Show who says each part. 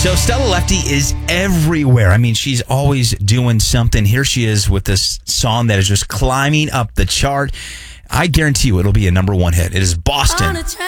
Speaker 1: So Stella Lefty is everywhere. I mean, she's always doing something. Here she is with this song that is just climbing up the chart. I guarantee you it'll be a number one hit. It is Boston.